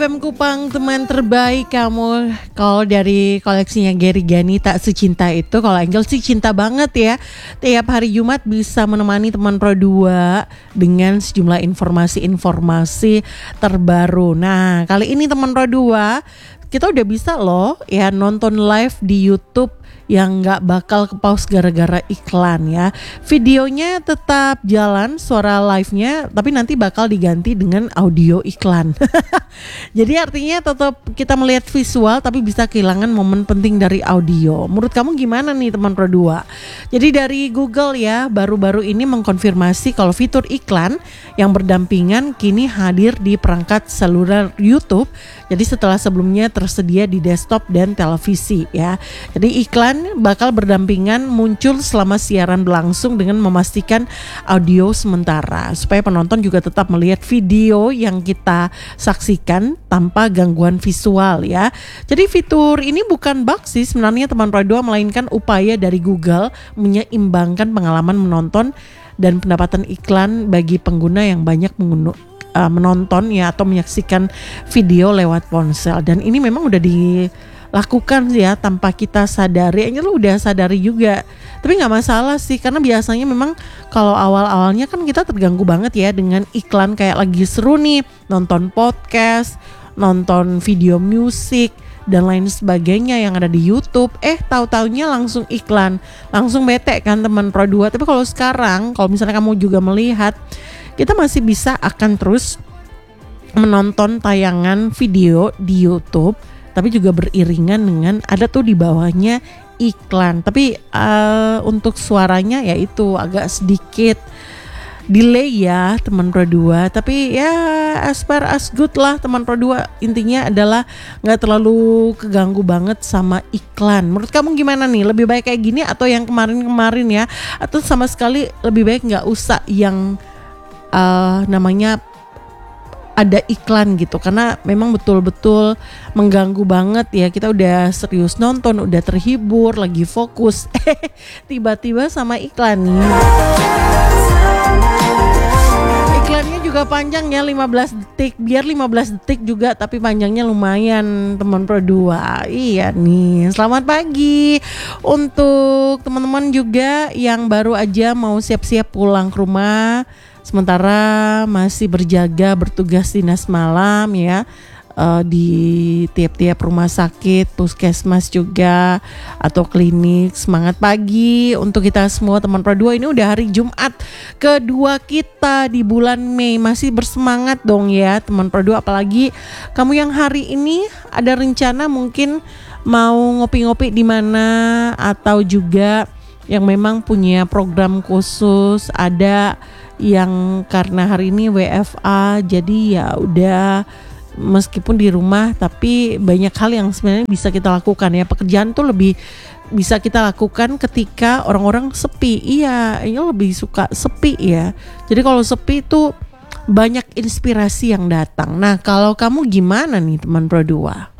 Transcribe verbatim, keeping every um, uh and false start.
Pem Kupang, teman terbaik kamu. Kalau dari koleksinya Gary Gani, Tak Secinta itu, kalau Angel sih cinta banget ya. Tiap hari Jumat bisa menemani teman Pro dua dengan sejumlah informasi-informasi terbaru. Nah, kali ini teman Pro dua kita udah bisa loh ya nonton live di YouTube yang gak bakal ke pause gara-gara iklan ya. Videonya tetap jalan, suara live-nya, tapi nanti bakal diganti dengan audio iklan. Jadi artinya tetap kita melihat visual tapi bisa kehilangan momen penting dari audio. Menurut kamu gimana nih teman Pro dua? Jadi dari Google ya baru-baru ini mengkonfirmasi kalau fitur iklan yang berdampingan kini hadir di perangkat seluler YouTube. Jadi setelah sebelumnya tersedia di desktop dan televisi ya. Jadi iklan bakal berdampingan muncul selama siaran berlangsung dengan memastikan audio sementara supaya penonton juga tetap melihat video yang kita saksikan tanpa gangguan visual ya. Jadi fitur ini bukan bug sih sebenarnya teman Pro dua, melainkan upaya dari Google menyeimbangkan pengalaman menonton dan pendapatan iklan bagi pengguna yang banyak menggunakan Uh, menonton ya atau menyaksikan video lewat ponsel. Dan ini memang udah dilakukan ya tanpa kita sadari. Aja lu udah sadari juga, tapi nggak masalah sih karena biasanya memang kalau awal-awalnya kan kita terganggu banget ya dengan iklan kayak lagi seru nih nonton podcast, nonton video musik dan lain sebagainya yang ada di YouTube, eh tahu-taunya langsung iklan, langsung bete kan teman Pro dua. Tapi kalau sekarang kalau misalnya kamu juga melihat, kita masih bisa akan terus menonton tayangan video di YouTube, tapi juga beriringan dengan ada tuh di bawahnya iklan. Tapi uh, untuk suaranya ya itu agak sedikit delay ya teman Pro dua, tapi ya as far as good lah teman Pro dua. Intinya adalah nggak terlalu keganggu banget sama iklan. Menurut kamu gimana nih? Lebih baik kayak gini atau yang kemarin-kemarin ya? Atau sama sekali lebih baik nggak usah yang Uh, namanya ada iklan gitu, karena memang betul-betul mengganggu banget ya. Kita udah serius nonton, udah terhibur, lagi fokus, tiba-tiba sama iklan nih. Iklannya juga panjang ya, lima belas detik. Biar lima belas detik juga tapi panjangnya lumayan teman Pro dua. Iya nih, selamat pagi untuk teman-teman juga yang baru aja mau siap-siap pulang ke rumah, sementara masih berjaga bertugas dinas malam ya, uh, di tiap-tiap rumah sakit, puskesmas juga atau klinik. Semangat pagi untuk kita semua teman Pro dua. Ini udah hari Jumat kedua kita di bulan Mei, masih bersemangat dong ya teman Pro dua. Apalagi kamu yang hari ini ada rencana mungkin mau ngopi-ngopi di mana, atau juga yang memang punya program khusus, ada yang karena hari ini W F A jadi ya udah meskipun di rumah tapi banyak hal yang sebenarnya bisa kita lakukan ya. Pekerjaan tuh lebih bisa kita lakukan ketika orang-orang sepi. Iya, ini lebih suka sepi ya. Jadi kalau sepi tuh banyak inspirasi yang datang. Nah, kalau kamu gimana nih teman Pro dua?